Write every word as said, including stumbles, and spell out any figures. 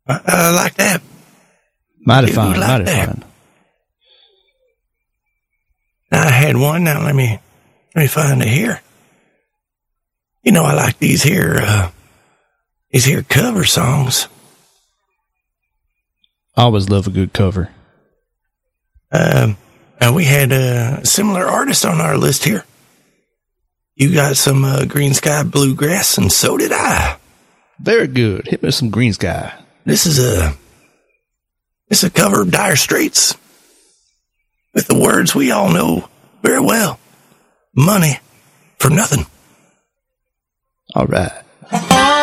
I, I like that. Mighty fine, like mighty that. fine. I had one. Now let me let me find it here. You know, I like these here uh, these here cover songs. I always love a good cover. Um, and we had a similar artist on our list here. You got some uh, Green Sky Bluegrass, and so did I. Very good. Hit me with some Green Sky. This is a this is a cover of Dire Straits with the words we all know very well: "Money for nothing." All right.